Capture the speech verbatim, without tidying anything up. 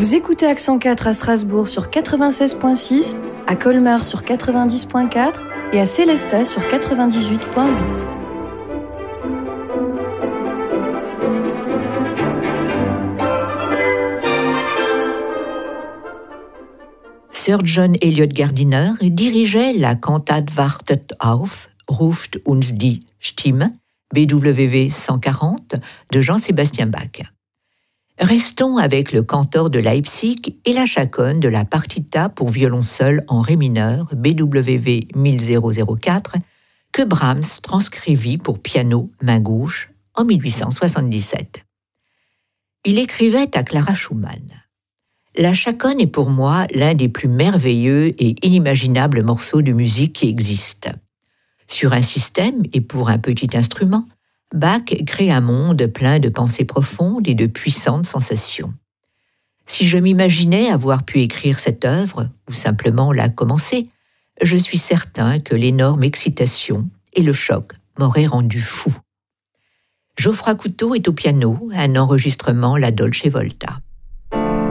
Vous écoutez Accent quatre à Strasbourg sur quatre-vingt-seize virgule six, à Colmar sur quatre-vingt-dix virgule quatre et à Célestat sur quatre-vingt-dix-huit virgule huit. Sir John Eliot Gardiner dirigeait la Cantate Wartet auf, ruft uns die Stimme, B W V cent quarante, de Jean-Sébastien Bach. Restons avec le cantor de Leipzig et la chaconne de la partita pour violon seul en ré mineur, B W V mille quatre, que Brahms transcrivit pour piano, main gauche, en mille huit cent soixante-dix-sept. Il écrivait à Clara Schumann. La chaconne est pour moi l'un des plus merveilleux et inimaginables morceaux de musique qui existent. Sur un système et pour un petit instrument, Bach crée un monde plein de pensées profondes et de puissantes sensations. Si je m'imaginais avoir pu écrire cette œuvre, ou simplement la commencer, je suis certain que l'énorme excitation et le choc m'auraient rendu fou. Geoffroy Couteau est au piano, un enregistrement La Dolce Volta.